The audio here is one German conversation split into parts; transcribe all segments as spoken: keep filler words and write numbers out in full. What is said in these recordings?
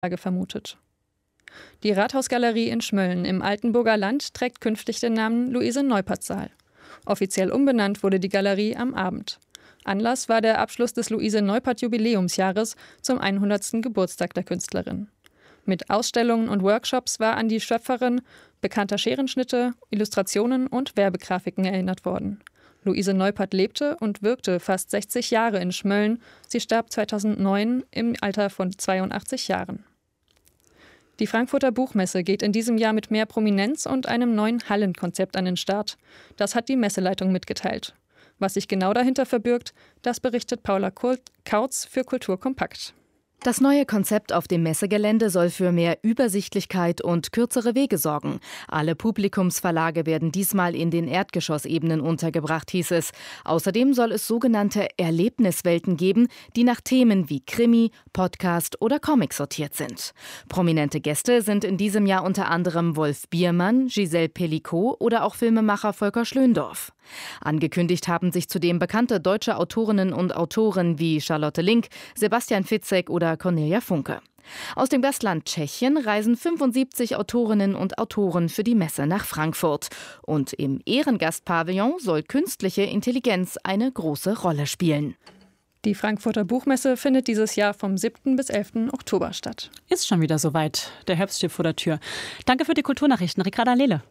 vermutet. Die Rathausgalerie in Schmölln im Altenburger Land trägt künftig den Namen Luise-Neupert-Saal. Offiziell umbenannt wurde die Galerie am Abend. Anlass war der Abschluss des Luise-Neupert-Jubiläumsjahres zum hundertsten Geburtstag der Künstlerin. Mit Ausstellungen und Workshops war an die Schöpferin bekannter Scherenschnitte, Illustrationen und Werbegrafiken erinnert worden. Luise Neupert lebte und wirkte fast sechzig Jahre in Schmölln. Sie starb zweitausendneun im Alter von zweiundachtzig Jahren. Die Frankfurter Buchmesse geht in diesem Jahr mit mehr Prominenz und einem neuen Hallenkonzept an den Start. Das hat die Messeleitung mitgeteilt. Was sich genau dahinter verbirgt, das berichtet Paula Kautz für Kultur Kompakt. Das neue Konzept auf dem Messegelände soll für mehr Übersichtlichkeit und kürzere Wege sorgen. Alle Publikumsverlage werden diesmal in den Erdgeschossebenen untergebracht, hieß es. Außerdem soll es sogenannte Erlebniswelten geben, die nach Themen wie Krimi, Podcast oder Comic sortiert sind. Prominente Gäste sind in diesem Jahr unter anderem Wolf Biermann, Giselle Pellicot oder auch Filmemacher Volker Schlöndorff. Angekündigt haben sich zudem bekannte deutsche Autorinnen und Autoren wie Charlotte Link, Sebastian Fitzek oder Cornelia Funke. Aus dem Gastland Tschechien reisen fünfundsiebzig Autorinnen und Autoren für die Messe nach Frankfurt. Und im Ehrengastpavillon soll künstliche Intelligenz eine große Rolle spielen. Die Frankfurter Buchmesse findet dieses Jahr vom siebten bis elften Oktober statt. Ist schon wieder soweit. Der Herbst steht vor der Tür. Danke für die Kulturnachrichten, Ricarda Lele.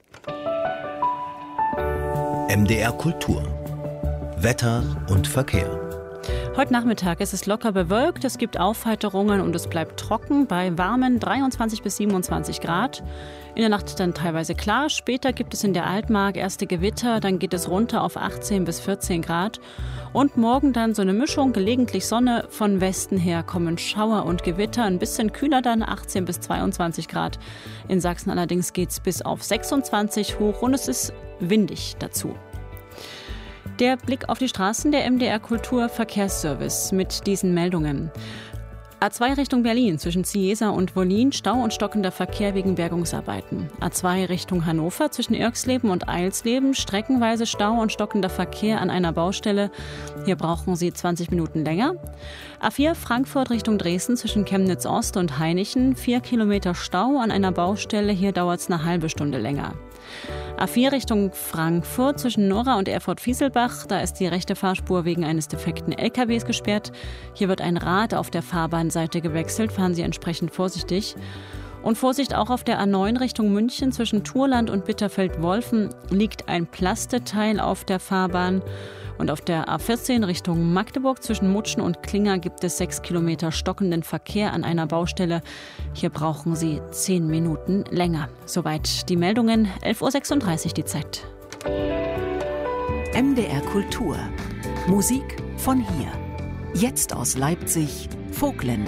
M D R Kultur. Wetter und Verkehr. Heute Nachmittag ist es locker bewölkt, es gibt Aufheiterungen und es bleibt trocken bei warmen dreiundzwanzig bis siebenundzwanzig Grad. In der Nacht dann teilweise klar, später gibt es in der Altmark erste Gewitter, dann geht es runter auf achtzehn bis vierzehn Grad. Und morgen dann so eine Mischung, gelegentlich Sonne, von Westen her kommen Schauer und Gewitter, ein bisschen kühler dann, achtzehn bis zweiundzwanzig Grad. In Sachsen allerdings geht es bis auf sechsundzwanzig hoch und es ist windig dazu. Der Blick auf die Straßen, der M D R Kultur Verkehrsservice mit diesen Meldungen. A zwei Richtung Berlin zwischen Ciesa und Wollin, Stau und stockender Verkehr wegen Bergungsarbeiten. A zwei Richtung Hannover zwischen Irxleben und Eilsleben, streckenweise Stau und stockender Verkehr an einer Baustelle. Hier brauchen Sie zwanzig Minuten länger. A vier Frankfurt Richtung Dresden zwischen Chemnitz Ost und Hainichen, vier Kilometer Stau an einer Baustelle. Hier dauert es eine halbe Stunde länger. A vier Richtung Frankfurt zwischen Nora und Erfurt-Fieselbach. Da ist die rechte Fahrspur wegen eines defekten L K Ws gesperrt. Hier wird ein Rad auf der Fahrbahnseite gewechselt. Fahren Sie entsprechend vorsichtig. Und Vorsicht auch auf der A neun Richtung München zwischen Thurland und Bitterfeld-Wolfen liegt ein Plasteteil auf der Fahrbahn. Und auf der A vierzehn Richtung Magdeburg zwischen Mutschen und Klinger gibt es sechs Kilometer stockenden Verkehr an einer Baustelle. Hier brauchen Sie zehn Minuten länger. Soweit die Meldungen. elf Uhr sechsunddreißig die Zeit. M D R Kultur. Musik von hier. Jetzt aus Leipzig, Vogtländer.